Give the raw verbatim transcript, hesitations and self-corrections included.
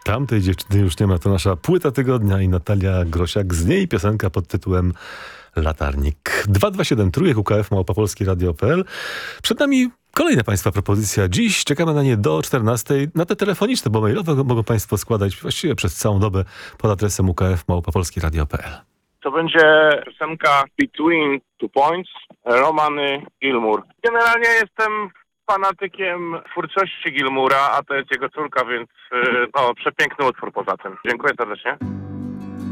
Tamtej dziewczyny już nie ma, to nasza płyta tygodnia i Natalia Grosiak, z niej piosenka pod tytułem Latarnik. dwa dwa siedem trójek U K F małpa polskie radio kropka p l. Przed nami kolejna Państwa propozycja. Dziś czekamy na nie do czternastej. Na te telefoniczne, bo mailowe mogą Państwo składać właściwie przez całą dobę pod adresem U K F małpa polskie radio kropka p l. To będzie piosenka Between Two Points, Romany Gilmour. Generalnie jestem fanatykiem twórczości Gilmoura, a to jest jego córka, więc no, przepiękny utwór poza tym. Dziękuję serdecznie.